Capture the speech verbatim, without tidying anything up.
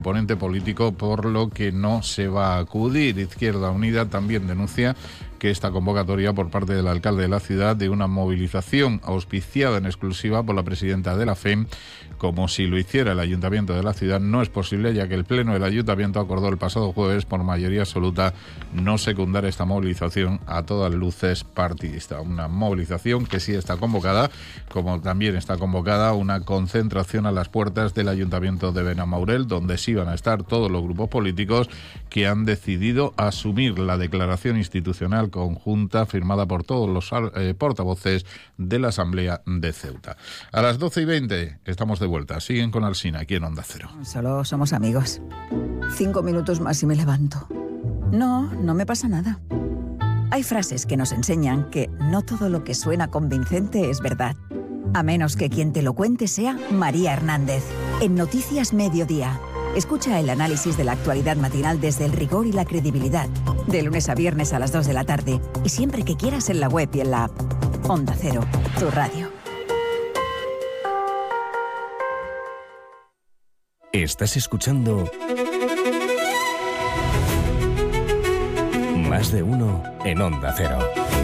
Oponente político, por lo que no se va a acudir. Izquierda Unida también denuncia que esta convocatoria por parte del alcalde de la ciudad de una movilización auspiciada en exclusiva por la presidenta de la F E M, como si lo hiciera el ayuntamiento de la ciudad, no es posible, ya que el pleno del ayuntamiento acordó el pasado jueves por mayoría absoluta no secundar esta movilización a todas luces partidista. Una movilización que sí está convocada, como también está convocada una concentración a las puertas del ayuntamiento de Benamaurel, donde sí van a estar todos los grupos políticos que han decidido asumir la declaración institucional conjunta firmada por todos los eh, portavoces de la Asamblea de Ceuta. A las doce y veinte estamos de vuelta. Siguen con Alsina aquí en Onda Cero. Solo somos amigos. Cinco minutos más y me levanto. No, no me pasa nada. Hay frases que nos enseñan que no todo lo que suena convincente es verdad. A menos que quien te lo cuente sea María Hernández. En Noticias Mediodía. Escucha el análisis de la actualidad matinal desde el rigor y la credibilidad. De lunes a viernes a las dos de la tarde. Y siempre que quieras en la web y en la app. Onda Cero, tu radio. Estás escuchando Más de Uno en Onda Cero.